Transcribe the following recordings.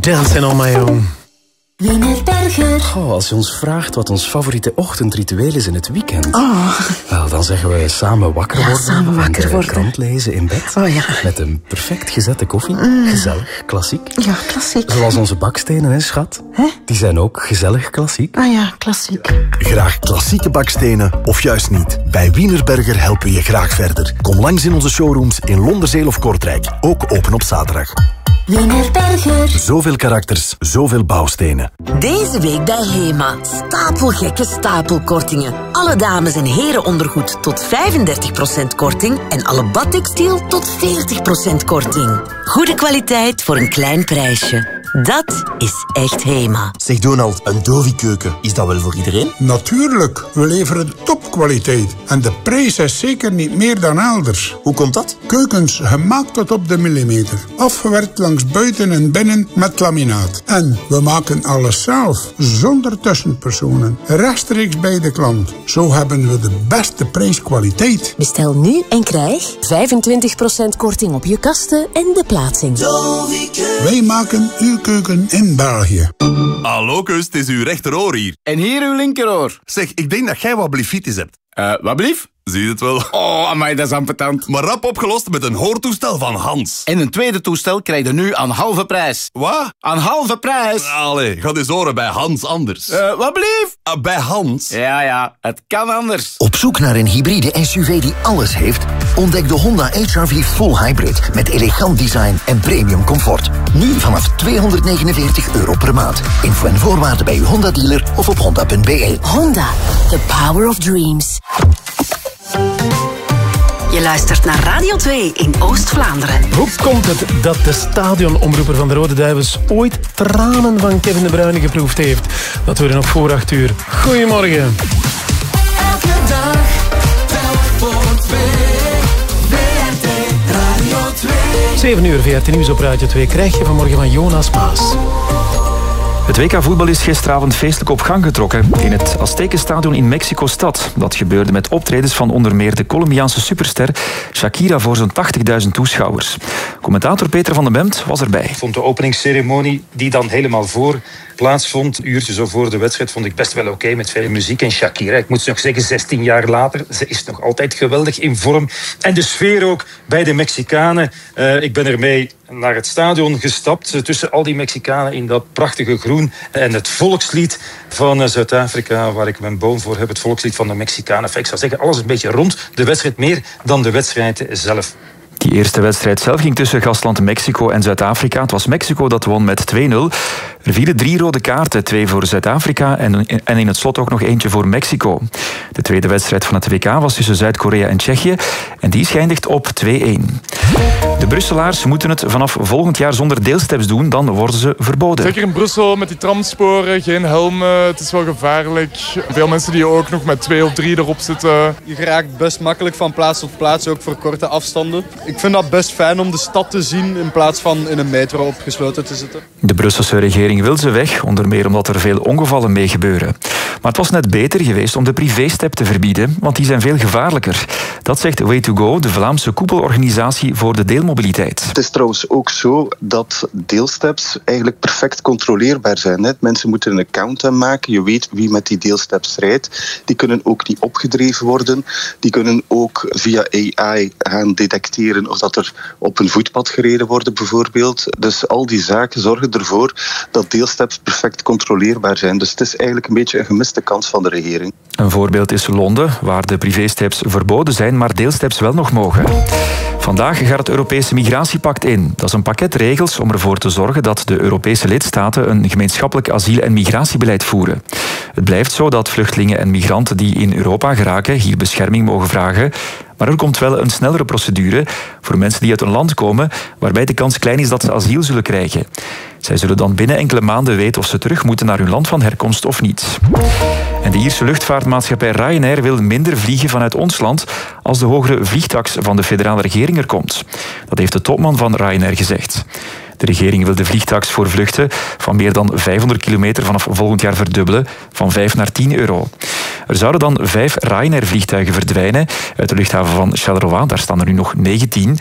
Dancing on my own. Wienerberger. Oh, als je ons vraagt wat ons favoriete ochtendritueel is in het weekend... Oh. Wel, dan zeggen we samen wakker worden. Samen wakker en de worden. krant lezen in bed. Oh ja. Met een perfect gezette koffie. Gezellig, klassiek. Ja, klassiek. Zoals onze bakstenen, hè, schat? Hè? Die zijn ook gezellig klassiek. Ah ja, klassiek. Graag klassieke bakstenen of juist niet? Bij Wienerberger helpen we je graag verder. Kom langs in onze showrooms in Londerzeel of Kortrijk. Ook open op zaterdag. Wienerberger. Zoveel karakters, zoveel bouwstenen. Deze week bij HEMA. Stapelgekke stapelkortingen. Alle dames- en herenondergoed tot 35% korting. En alle badtextiel tot 40% korting. Goede kwaliteit voor een klein prijsje. Dat is echt HEMA. Zeg Donald, een Dovi-keuken, is dat wel voor iedereen? Natuurlijk, we leveren topkwaliteit. En de prijs is zeker niet meer dan elders. Hoe komt dat? Keukens gemaakt tot op de millimeter. Afgewerkt langs buiten en binnen met laminaat. En we maken alles zelf, zonder tussenpersonen. Rechtstreeks bij de klant. Zo hebben we de beste prijskwaliteit. Bestel nu en krijg 25% korting op je kasten en de plaatsing. Wij maken uw keuken in België. Hallo Kust, het is uw rechteroor hier. En hier uw linkeroor. Zeg, ik denk dat jij wat blifitis hebt. Wat blief? Zie je het wel? Oh, amai, dat is ambetant. Maar rap opgelost met een hoortoestel van Hans. En een tweede toestel krijg je nu aan halve prijs. Wat? Aan halve prijs. Allee, ga eens horen bij Hans anders. Wat blief? Bij Hans? Ja, het kan anders. Op zoek naar een hybride SUV die alles heeft? Ontdek de Honda HR-V Full Hybrid met elegant design en premium comfort. Nu vanaf €249 per maand. Info en voorwaarden bij uw Honda-dealer of op honda.be. Honda, the power of dreams. Je luistert naar Radio 2 in Oost-Vlaanderen. Hoe komt het dat de stadionomroeper van de Rode Duivels ooit tranen van Kevin De Bruyne geproefd heeft? Dat horen nog voor 8 uur. Goedemorgen. Elke dag, telk voor 2. VRT Radio 2. 7 uur VRT Nieuws op Radio 2 krijg je vanmorgen van Jonas Maas. Het WK voetbal is gisteravond feestelijk op gang getrokken in het Aztekenstadion in Mexico-stad. Dat gebeurde met optredens van onder meer de Colombiaanse superster Shakira voor zo'n 80.000 toeschouwers. Commentator Peter van den Bemt was erbij. Ik vond de openingsceremonie, die dan helemaal voor plaatsvond, een uurtje zo voor de wedstrijd, vond ik best wel oké met veel muziek. En Shakira, ik moet nog zeggen, 16 jaar later, ze is nog altijd geweldig in vorm. En de sfeer ook bij de Mexicanen. Ik ben ermee naar het stadion gestapt, tussen al die Mexicanen in dat prachtige groen. En het volkslied van Zuid-Afrika, waar ik mijn boom voor heb, het volkslied van de Mexicanen. Enfin, ik zou zeggen, alles een beetje rond de wedstrijd, meer dan de wedstrijd zelf. Die eerste wedstrijd zelf ging tussen gastland Mexico en Zuid-Afrika. Het was Mexico dat won met 2-0. Er vielen 3 rode kaarten, 2 voor Zuid-Afrika en in het slot ook nog eentje voor Mexico. De tweede wedstrijd van het WK was tussen Zuid-Korea en Tsjechië en die is geëindigd op 2-1. De Brusselaars moeten het vanaf volgend jaar zonder deelsteps doen, dan worden ze verboden. Zeker in Brussel met die tramsporen, geen helmen, het is wel gevaarlijk. Veel mensen die ook nog met 2 of 3 erop zitten. Je geraakt best makkelijk van plaats tot plaats, ook voor korte afstanden. Ik vind dat best fijn om de stad te zien in plaats van in een metro opgesloten te zitten. De Brusselse regering wil ze weg, onder meer omdat er veel ongevallen mee gebeuren. Maar het was net beter geweest om de privée-step te verbieden, want die zijn veel gevaarlijker. Dat zegt Way2Go, de Vlaamse koepelorganisatie voor de deelmobiliteit. Het is trouwens ook zo dat deelsteps eigenlijk perfect controleerbaar zijn. Mensen moeten een account aanmaken. Je weet wie met die deelsteps rijdt. Die kunnen ook niet opgedreven worden. Die kunnen ook via AI gaan detecteren of dat er op een voetpad gereden wordt bijvoorbeeld. Dus al die zaken zorgen ervoor dat deelsteps perfect controleerbaar zijn. Dus het is eigenlijk een beetje een gemiste kans van de regering. Een voorbeeld is Londen, waar de privésteps verboden zijn, maar deelsteps wel nog mogen. Vandaag gaat het Europese Migratiepact in. Dat is een pakket regels om ervoor te zorgen dat de Europese lidstaten een gemeenschappelijk asiel- en migratiebeleid voeren. Het blijft zo dat vluchtelingen en migranten die in Europa geraken hier bescherming mogen vragen. Maar er komt wel een snellere procedure voor mensen die uit een land komen waarbij de kans klein is dat ze asiel zullen krijgen. Zij zullen dan binnen enkele maanden weten of ze terug moeten naar hun land van herkomst of niet. En de Ierse luchtvaartmaatschappij Ryanair wil minder vliegen vanuit ons land als de hogere vliegtaks van de federale regering er komt. Dat heeft de topman van Ryanair gezegd. De regering wil de vliegtaks voor vluchten van meer dan 500 kilometer vanaf volgend jaar verdubbelen, van 5 naar 10 euro. Er zouden dan 5 Ryanair-vliegtuigen verdwijnen uit de luchthaven van Charleroi. Daar staan er nu nog 19.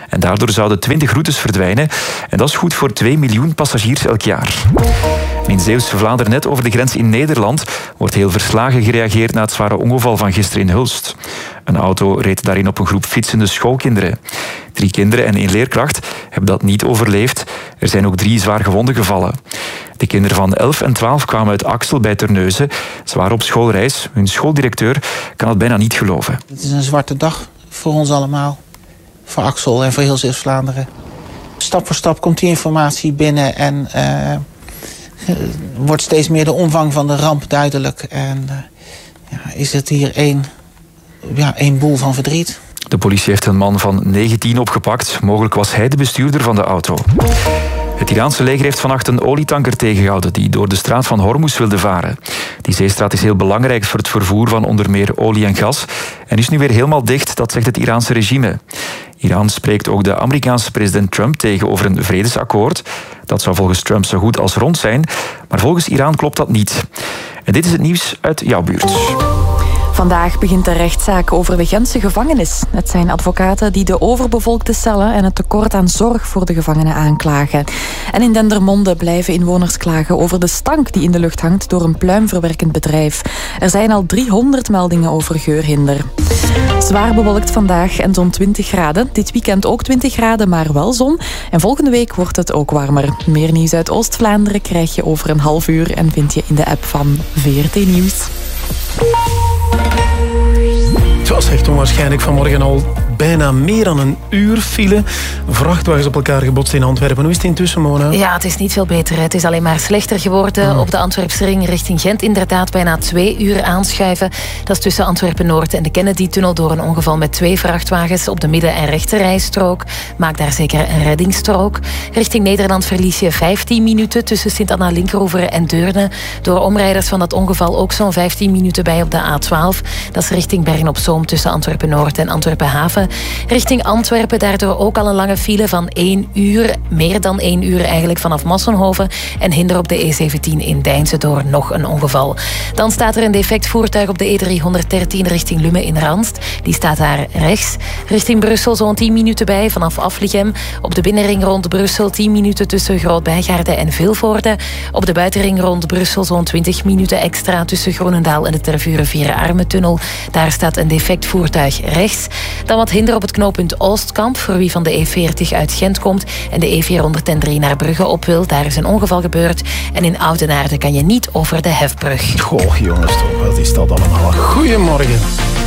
En daardoor zouden 20 routes verdwijnen. En dat is goed voor 2 miljoen passagiers elk jaar. In Zeeuws-Vlaanderen, net over de grens in Nederland, wordt heel verslagen gereageerd na het zware ongeval van gisteren in Hulst. Een auto reed daarin op een groep fietsende schoolkinderen. 3 kinderen en 1 leerkracht hebben dat niet overleefd. Er zijn ook 3 zwaar gewonden gevallen. De kinderen van 11 en 12 kwamen uit Axel bij Terneuzen. Ze waren op schoolreis. Hun schooldirecteur kan het bijna niet geloven. Het is een zwarte dag voor ons allemaal. Voor Axel en voor heel Zeeuws-Vlaanderen. Stap voor stap komt die informatie binnen en wordt steeds meer de omvang van de ramp duidelijk. En is het hier één boel van verdriet. De politie heeft een man van 19 opgepakt. Mogelijk was hij de bestuurder van de auto. Het Iraanse leger heeft vannacht een olietanker tegengehouden die door de straat van Hormuz wilde varen. Die zeestraat is heel belangrijk voor het vervoer van onder meer olie en gas en is nu weer helemaal dicht, dat zegt het Iraanse regime. Iran spreekt ook de Amerikaanse president Trump tegen over een vredesakkoord. Dat zou volgens Trump zo goed als rond zijn, maar volgens Iran klopt dat niet. En dit is het nieuws uit jouw buurt. Vandaag begint de rechtszaak over de Gentse gevangenis. Het zijn advocaten die de overbevolkte cellen en het tekort aan zorg voor de gevangenen aanklagen. En in Dendermonde blijven inwoners klagen over de stank die in de lucht hangt door een pluimverwerkend bedrijf. Er zijn al 300 meldingen over geurhinder. Zwaar bewolkt vandaag en zo'n 20 graden. Dit weekend ook 20 graden, maar wel zon. En volgende week wordt het ook warmer. Meer nieuws uit Oost-Vlaanderen krijg je over een half uur en vind je in de app van VRT Nieuws. Het was echt onwaarschijnlijk vanmorgen al bijna meer dan een uur file. Vrachtwagens op elkaar gebotst in Antwerpen. Hoe is het intussen, Mona? Ja, het is niet veel beter. Het is alleen maar slechter geworden. Op de Antwerpsring richting Gent inderdaad bijna 2 uur aanschuiven. Dat is tussen Antwerpen-Noord en de Kennedy-tunnel door een ongeval met 2 vrachtwagens op de midden- en rechterrijstrook. Maak daar zeker een reddingsstrook. Richting Nederland verlies je 15 minuten tussen Sint-Anna-Linkeroever en Deurne. Door omrijders van dat ongeval ook zo'n 15 minuten bij op de A12. Dat is richting Bergen-op-Zoom tussen Antwerpen-Noord en Antwerpen-Haven. Richting Antwerpen daardoor ook al een lange file van 1 uur. Meer dan 1 uur eigenlijk vanaf Massenhoven. En hinder op de E17 in Deinze door nog een ongeval. Dan staat er een defect voertuig op de E313 richting Lummen in Randst. Die staat daar rechts. Richting Brussel zo'n 10 minuten bij vanaf Aflichem. Op de binnenring rond Brussel 10 minuten tussen Groot-Bijgaarde en Vilvoorde. Op de buitenring rond Brussel zo'n 20 minuten extra tussen Groenendaal en de Tervuren Vierenarmentunnel. Daar staat een defect voertuig rechts. Dan wat hinder op het knooppunt Oostkamp voor wie van de E40 uit Gent komt en de E403 naar Brugge op wil. Daar is een ongeval gebeurd. En in Oudenaarde kan je niet over de hefbrug. Goh, jongens, toch, wat is dat allemaal? Goedemorgen.